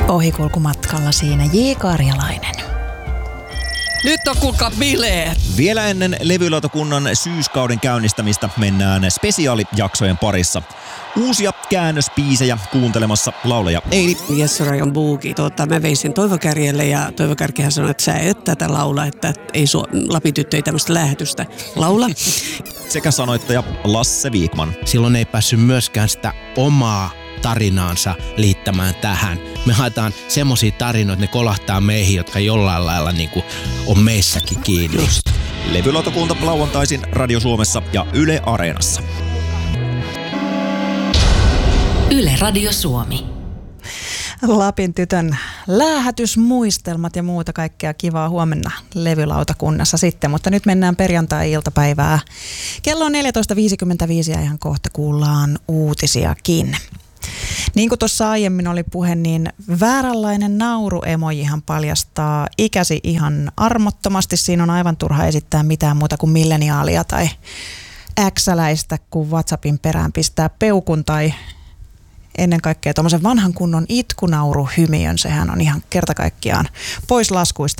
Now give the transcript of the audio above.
Ohikulkumatkalla siinä J. Karjalainen. Nyt on kuulkaa bileet! Vielä ennen levylautakunnan syyskauden käynnistämistä mennään spesiaalijaksojen parissa. Uusia käännöspiisejä kuuntelemassa laulaja Eili. Jesse-Rajon Buuki. Mä vein sen Toivo Kärjelle ja Toivo Kärkihän sanoi, että sä et tätä laula, että ei Lapityttö ei tämmöistä lähetystä laula. Sekä sanoittaja Lasse Viikman. Silloin ei päässyt myöskään sitä omaa tarinaansa liittämään tähän. Me haetaan semmosia tarinoita, että ne kolahtaa meihin, jotka jollain lailla niinku on meissäkin kiinni. Just. Levylautakunta lauantaisin Radio Suomessa ja Yle Areenassa. Yle Radio Suomi. Lapin tytön läähätysmuistelmat ja muuta kaikkea kivaa huomenna levylautakunnassa sitten, mutta nyt mennään perjantai-iltapäivää. Kello on 14.55 ja ihan kohta kuullaan uutisiakin. Niin kuin tuossa aiemmin oli puhe, niin vääränlainen nauruemojihan paljastaa ikäsi ihan armottomasti. Siinä on aivan turha esittää mitään muuta kuin milleniaalia tai äksäläistä, kun WhatsAppin perään pistää peukun tai ennen kaikkea tuommoisen vanhan kunnon itkunauruhymiön. Sehän on ihan kerta kaikkiaan pois laskuista.